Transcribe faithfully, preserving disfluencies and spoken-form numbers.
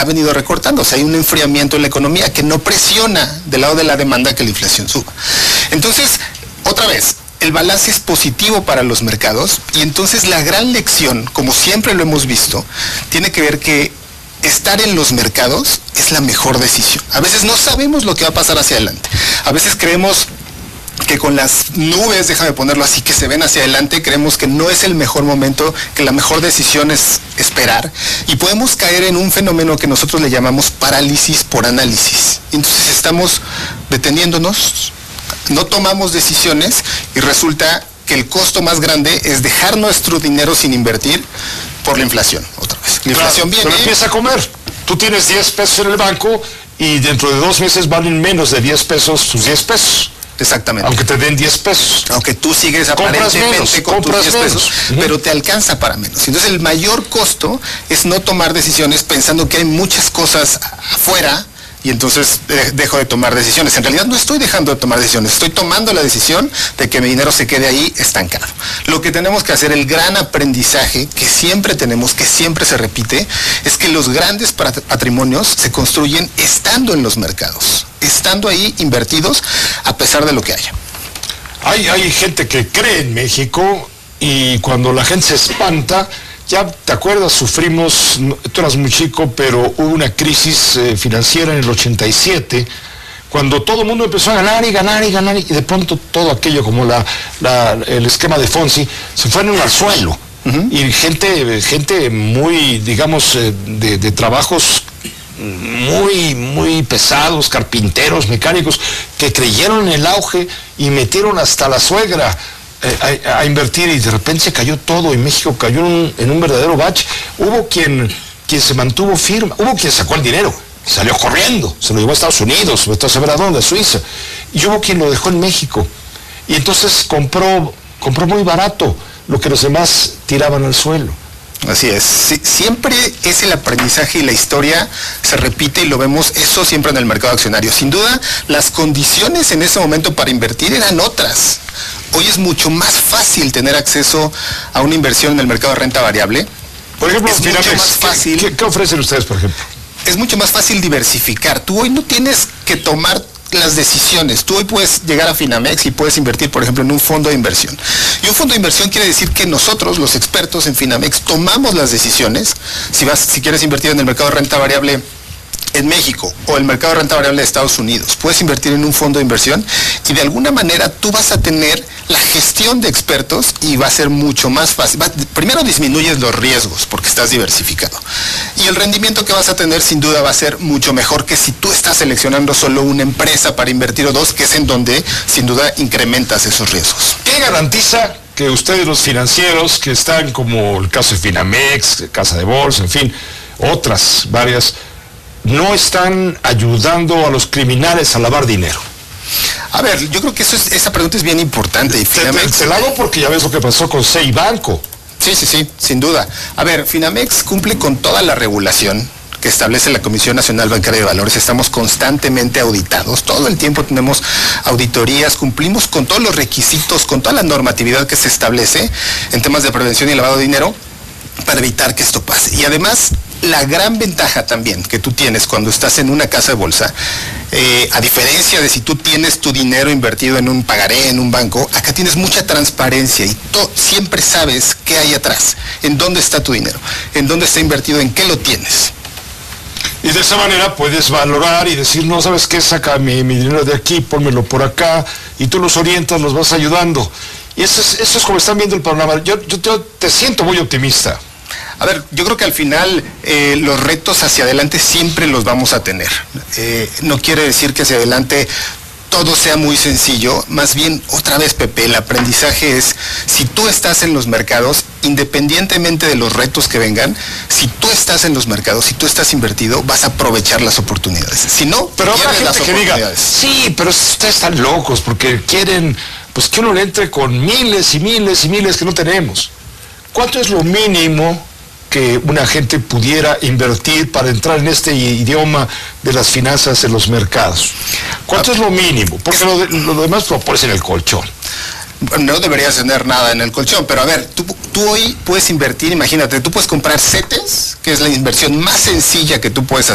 ha venido recortando. O sea, hay un enfriamiento en la economía que no presiona del lado de la demanda que la inflación suba. Entonces, otra vez, el balance es positivo para los mercados y entonces la gran lección, como siempre lo hemos visto, tiene que ver que estar en los mercados es la mejor decisión. A veces no sabemos lo que va a pasar hacia adelante. A veces creemos que con las nubes, déjame ponerlo así, que se ven hacia adelante, creemos que no es el mejor momento, que la mejor decisión es esperar, y podemos caer en un fenómeno que nosotros le llamamos parálisis por análisis. Entonces estamos deteniéndonos, no tomamos decisiones y resulta que el costo más grande es dejar nuestro dinero sin invertir por la inflación, otra vez. La inflación claro, viene... Pero empieza a comer. Tú tienes diez pesos en el banco y dentro de dos meses valen menos de diez pesos tus diez pesos. Exactamente. Aunque te den diez pesos. Aunque tú sigues aparentemente con tus diez pesos, uh-huh. pero te alcanza para menos. Entonces el mayor costo es no tomar decisiones pensando que hay muchas cosas afuera y entonces eh, dejo de tomar decisiones. En realidad no estoy dejando de tomar decisiones, estoy tomando la decisión de que mi dinero se quede ahí estancado. Lo que tenemos que hacer, el gran aprendizaje que siempre tenemos, que siempre se repite, es que los grandes patrimonios se construyen estando en los mercados, estando ahí invertidos a pesar de lo que haya. Hay, hay gente que cree en México y cuando la gente se espanta, ya te acuerdas, sufrimos, tú eras muy chico, pero hubo una crisis eh, financiera en el ochenta y siete, cuando todo el mundo empezó a ganar y ganar y ganar, y de pronto todo aquello como la, la, el esquema de Fonsi, se fueron al suelo. Uh-huh. Y gente, gente muy, digamos, eh, de, de trabajos muy, muy pesados, carpinteros, mecánicos, que creyeron en el auge y metieron hasta la suegra A, a invertir y de repente se cayó todo y México cayó en un, en un verdadero bache. Hubo quien, quien se mantuvo firme, hubo quien sacó el dinero, salió corriendo, se lo llevó a Estados Unidos, a saber a dónde, a Suiza, y hubo quien lo dejó en México. Y entonces compró, compró muy barato lo que los demás tiraban al suelo. Así es, sí, siempre es el aprendizaje y la historia se repite y lo vemos eso siempre en el mercado accionario. Sin duda, las condiciones en ese momento para invertir eran otras. Hoy es mucho más fácil tener acceso a una inversión en el mercado de renta variable. Por ejemplo, es mucho más fácil. ¿Qué, qué ofrecen ustedes, por ejemplo? Es mucho más fácil diversificar. Tú hoy no tienes que tomar las decisiones. Tú hoy puedes llegar a Finamex y puedes invertir, por ejemplo, en un fondo de inversión. Y un fondo de inversión quiere decir que nosotros, los expertos en Finamex, tomamos las decisiones. Si vas, si quieres invertir en el mercado de renta variable en México o el mercado de renta variable de Estados Unidos, puedes invertir en un fondo de inversión y de alguna manera tú vas a tener la gestión de expertos y va a ser mucho más fácil. Va, primero disminuyes los riesgos porque estás diversificado y el rendimiento que vas a tener sin duda va a ser mucho mejor que si tú estás seleccionando solo una empresa para invertir o dos, que es en donde sin duda incrementas esos riesgos. ¿Qué garantiza que ustedes, los financieros que están como el caso de Finamex, Casa de Bolsa, en fin, otras varias, no están ayudando a los criminales a lavar dinero? A ver, yo creo que eso es, esa pregunta es bien importante. Y Finamex, te, te, te la hago porque ya ves lo que pasó con C I Banco. Sí, sí, sí, sin duda. A ver, Finamex cumple con toda la regulación que establece la Comisión Nacional Bancaria de Valores. Estamos constantemente auditados, todo el tiempo tenemos auditorías, cumplimos con todos los requisitos, con toda la normatividad que se establece en temas de prevención y lavado de dinero para evitar que esto pase. Y además, la gran ventaja también que tú tienes cuando estás en una casa de bolsa, eh, a diferencia de si tú tienes tu dinero invertido en un pagaré, en un banco, acá tienes mucha transparencia y to- siempre sabes qué hay atrás, en dónde está tu dinero, en dónde está invertido, en qué lo tienes. Y de esa manera puedes valorar y decir, no, ¿sabes qué? Saca mi, mi dinero de aquí, pónmelo por acá, y tú los orientas, los vas ayudando. Y eso es, eso es como están viendo el panorama. Yo, yo te, te siento muy optimista. A ver, yo creo que al final eh, los retos hacia adelante siempre los vamos a tener. Eh, no quiere decir que hacia adelante todo sea muy sencillo, más bien, otra vez, Pepe, el aprendizaje es, si tú estás en los mercados, independientemente de los retos que vengan, si tú estás en los mercados, si tú estás invertido, vas a aprovechar las oportunidades. Si no, pero habrá gente las que diga, sí, pero ustedes están locos porque quieren, pues que uno le entre con miles y miles y miles que no tenemos. ¿Cuánto es lo mínimo que una gente pudiera invertir para entrar en este idioma de las finanzas en los mercados? ¿Cuánto es lo mínimo? Porque lo, de, lo demás lo pones en el colchón. No deberías tener nada en el colchón, pero a ver, tú, tú hoy puedes invertir, imagínate, tú puedes comprar CETES, que es la inversión más sencilla que tú puedes hacer.